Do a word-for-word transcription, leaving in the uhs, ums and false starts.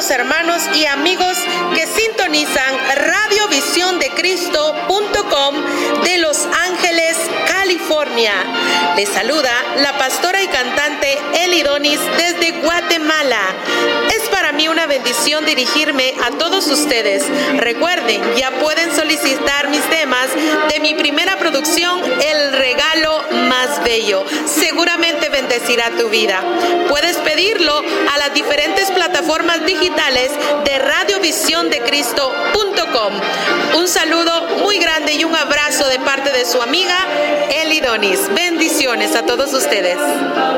queridos hermanos y amigos que sintonizan radio visión de cristo punto com de Los Ángeles, California. Les saluda la pastora y cantante Eli Donis desde Guatemala. Es para mí una bendición dirigirme a todos ustedes. Recuerden, ya pueden solicitar mis temas de mi primera producción, El Regalo Más Bello. Seguramente bendecirá tu vida. Puedes pedirlo a las diferentes plataformas digitales de radio visión de cristo punto com. Un saludo muy grande y un abrazo de parte de su amiga Eli Donis. Bendiciones a todos ustedes.